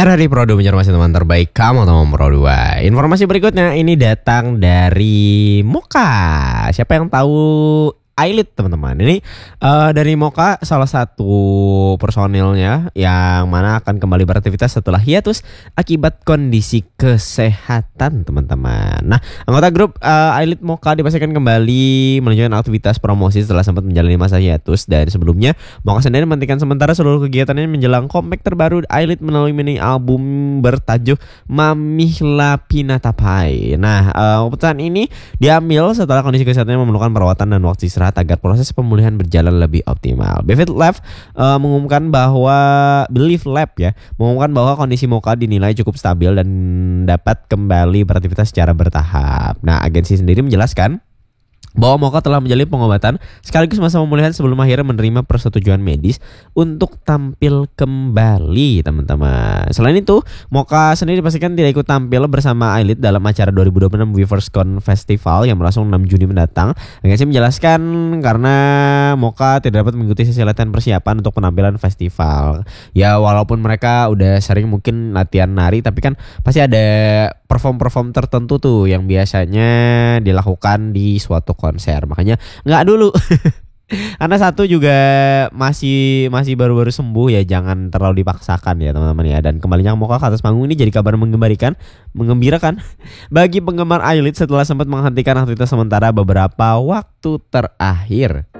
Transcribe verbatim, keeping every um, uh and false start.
Era di Pro dua menjadi teman terbaik kamu teman Pro dua. Informasi berikutnya ini datang dari Mocha. Siapa yang tahu Ailit teman-teman? Ini uh, dari Mocha, salah satu personilnya yang mana akan kembali beraktivitas setelah hiatus akibat kondisi kesehatan teman-teman. Nah, anggota grup uh, Ailit Mocha dipastikan kembali melanjutkan aktivitas promosi setelah sempat menjalani masa hiatus. Dan sebelumnya Mocha sendiri menghentikan sementara seluruh kegiatannya menjelang comeback terbaru Ailit melalui mini album bertajuk Mamihla Pinatapai. Nah, uh, keputusan ini diambil setelah kondisi kesehatannya memerlukan perawatan dan waktu istirahat agar proses pemulihan berjalan lebih optimal. Believe Lab uh, mengumumkan bahwa Believe Lab ya mengumumkan bahwa kondisi Mocha dinilai cukup stabil dan dapat kembali beraktivitas secara bertahap. Nah, agensi sendiri menjelaskan bahwa Mocha telah menjalani pengobatan sekaligus masa pemulihan sebelum akhirnya menerima persetujuan medis untuk tampil kembali teman-teman. Selain itu, Mocha sendiri dipastikan tidak ikut tampil bersama Ailit dalam acara dua ribu dua puluh enam Weverse Con Festival yang berlangsung enam Juni mendatang. Agensi menjelaskan karena Mocha tidak dapat mengikuti sesi latihan persiapan untuk penampilan festival. Ya walaupun mereka udah sering mungkin latihan nari, tapi kan pasti ada perform-perform tertentu tuh yang biasanya dilakukan di suatu konser, makanya nggak dulu. Karena satu juga masih masih baru-baru sembuh ya, jangan terlalu dipaksakan ya teman-teman ya. Dan kembalinya Mocha ke atas panggung ini jadi kabar menggembirakan, mengembirakan bagi penggemar Ailit setelah sempat menghentikan aktivitas sementara beberapa waktu terakhir.